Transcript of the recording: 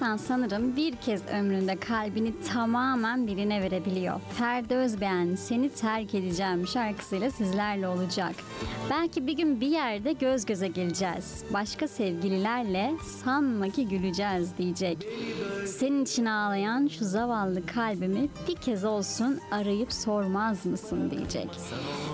İnsan sanırım bir kez ömründe kalbini tamamen birine verebiliyor. Ferdi Özbeğen Seni Terk Edeceğim şarkısıyla sizlerle olacak. Belki bir gün bir yerde göz göze geleceğiz. Başka sevgililerle sanma ki güleceğiz diyecek. Senin için ağlayan şu zavallı kalbimi bir kez olsun arayıp sormaz mısın diyecek.